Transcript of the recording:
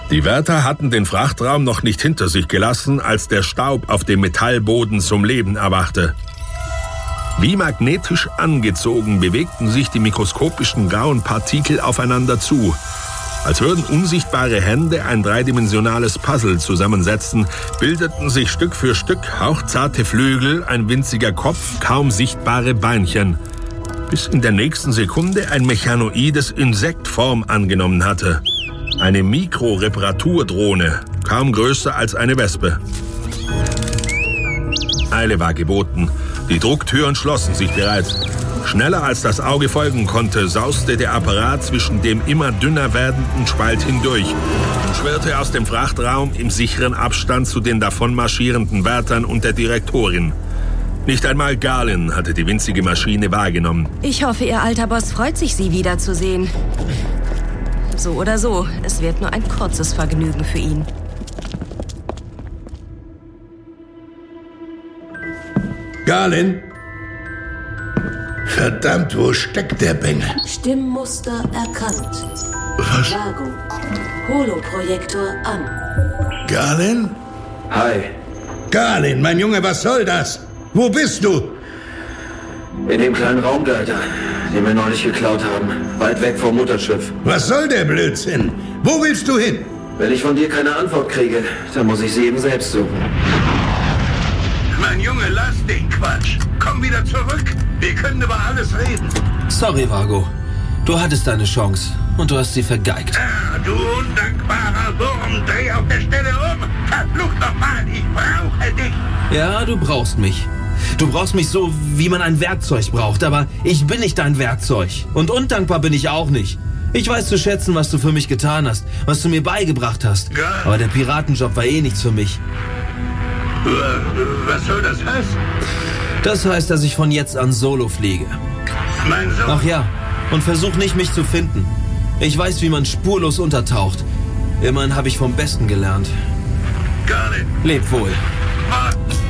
Die Wärter hatten den Frachtraum noch nicht hinter sich gelassen, als der Staub auf dem Metallboden zum Leben erwachte. Wie magnetisch angezogen bewegten sich die mikroskopischen grauen Partikel aufeinander zu. Als würden unsichtbare Hände ein dreidimensionales Puzzle zusammensetzen, bildeten sich Stück für Stück hauchzarte Flügel, ein winziger Kopf, kaum sichtbare Beinchen. Bis in der nächsten Sekunde ein mechanoides Insekt Form angenommen hatte. Eine Mikroreparaturdrohne, kaum größer als eine Wespe. Eile war geboten. Die Drucktüren schlossen sich bereits. Schneller als das Auge folgen konnte, sauste der Apparat zwischen dem immer dünner werdenden Spalt hindurch und schwirrte aus dem Frachtraum im sicheren Abstand zu den davonmarschierenden Wärtern und der Direktorin. Nicht einmal Galen hatte die winzige Maschine wahrgenommen. Ich hoffe, Ihr alter Boss freut sich, Sie wiederzusehen. So oder so, es wird nur ein kurzes Vergnügen für ihn. Galen? Verdammt, wo steckt der Bengel? Stimmmuster erkannt. Was? Vago. Holoprojektor an. Galen? Hi. Galen, mein Junge, was soll das? Wo bist du? In dem kleinen Raumgleiter, den wir neulich geklaut haben. Weit weg vom Mutterschiff. Was soll der Blödsinn? Wo willst du hin? Wenn ich von dir keine Antwort kriege, dann muss ich sie eben selbst suchen. Mein Junge, lass den Quatsch. Komm wieder zurück. Wir können über alles reden. Sorry, Vago. Du hattest deine Chance und du hast sie vergeigt. Ah, du undankbarer Wurm, dreh auf der Stelle um. Verflucht nochmal, ich brauche dich. Ja, du brauchst mich. Du brauchst mich so, wie man ein Werkzeug braucht, aber ich bin nicht dein Werkzeug. Und undankbar bin ich auch nicht. Ich weiß zu schätzen, was du für mich getan hast, was du mir beigebracht hast. Ja. Aber der Piratenjob war eh nichts für mich. Was soll das heißen? Das heißt, dass ich von jetzt an solo fliege. Mein Sohn. Ach ja, und versuch nicht, mich zu finden. Ich weiß, wie man spurlos untertaucht. Immerhin habe ich vom Besten gelernt. Galen. Leb wohl. Warte.